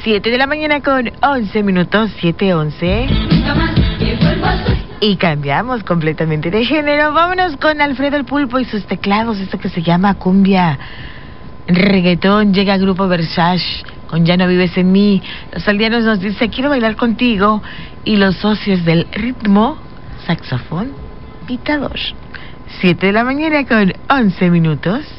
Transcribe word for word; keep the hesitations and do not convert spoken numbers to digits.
siete de la mañana con once minutos, siete once. Y cambiamos completamente de género. Vámonos con Alfredo el Pulpo y sus teclados, esto que se llama cumbia reggaetón. Llega Grupo Versace con Ya no vives en mí. Los aldeanos nos dice, quiero bailar contigo. Y los socios del ritmo, saxofón, pitador. siete de la mañana con once minutos.